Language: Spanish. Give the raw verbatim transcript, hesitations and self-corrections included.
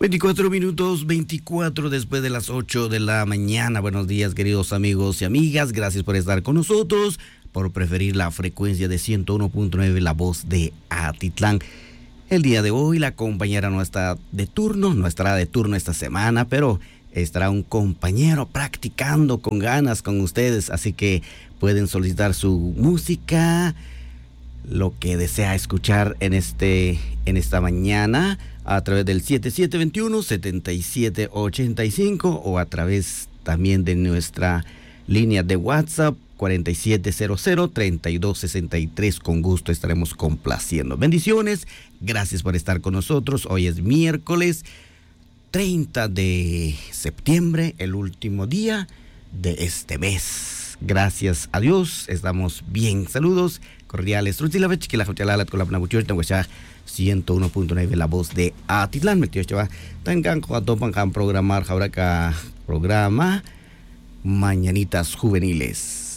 veinticuatro minutos, veinticuatro después de las ocho de la mañana. Buenos días, queridos amigos y amigas. Gracias por estar con nosotros, por preferir la frecuencia de ciento uno punto nueve, La Voz de Atitlán. El día de hoy la compañera no está de turno, no estará de turno esta semana, pero estará un compañero practicando con ganas con ustedes. Así que pueden solicitar su música, lo que desea escuchar en este en esta mañana, a través del siete siete dos uno, siete siete ocho cinco o a través también de nuestra línea de WhatsApp cuatro siete cero cero, tres dos seis tres. Con gusto estaremos complaciendo. Bendiciones, gracias por estar con nosotros. Hoy es miércoles treinta de septiembre, el último día de este mes. Gracias a Dios, estamos bien. Saludos cordiales. ciento uno punto nueve, La Voz de Atitlán. Metió chava. Tengan cuatro pan programar ahora acá programa Mañanitas Juveniles.